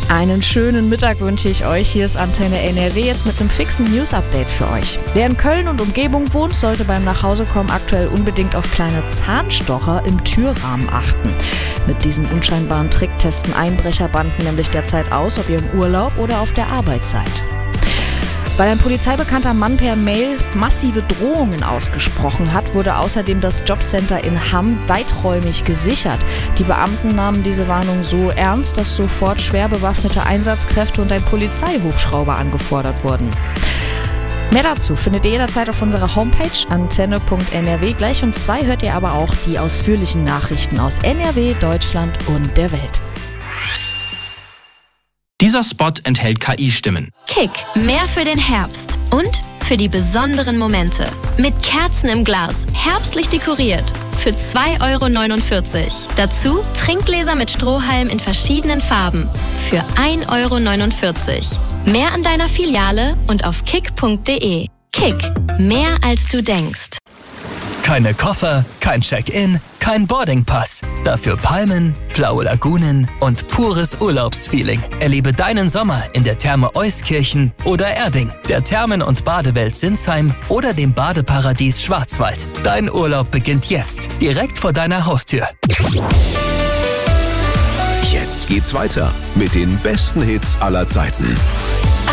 Einen schönen Mittag wünsche ich euch. Hier ist Antenne NRW jetzt mit einem fixen News-Update für euch. Wer in Köln und Umgebung wohnt, sollte beim Nachhausekommen aktuell unbedingt auf kleine Zahnstocher im Türrahmen achten. Mit diesem unscheinbaren Trick testen Einbrecherbanden nämlich derzeit aus, ob ihr im Urlaub oder auf der Arbeit seid. Weil ein polizeibekannter Mann per Mail massive Drohungen ausgesprochen hat, wurde außerdem das Jobcenter in Hamm weiträumig gesichert. Die Beamten nahmen diese Warnung so ernst, dass sofort schwer bewaffnete Einsatzkräfte und ein Polizeihubschrauber angefordert wurden. Mehr dazu findet ihr jederzeit auf unserer Homepage antenne.nrw. Gleich um 2 hört ihr aber auch die ausführlichen Nachrichten aus NRW, Deutschland und der Welt. Dieser Spot enthält KI-Stimmen. Kick, mehr für den Herbst und für die besonderen Momente. Mit Kerzen im Glas, herbstlich dekoriert. Für 2,49 €. Dazu Trinkgläser mit Strohhalm in verschiedenen Farben. Für 1,49 €. Mehr an deiner Filiale und auf kick.de. Kick, mehr als du denkst. Keine Koffer, kein Check-in, kein Boardingpass. Dafür Palmen, blaue Lagunen und pures Urlaubsfeeling. Erlebe deinen Sommer in der Therme Euskirchen oder Erding, der Thermen- und Badewelt Sinsheim oder dem Badeparadies Schwarzwald. Dein Urlaub beginnt jetzt, direkt vor deiner Haustür. Jetzt geht's weiter mit den besten Hits aller Zeiten.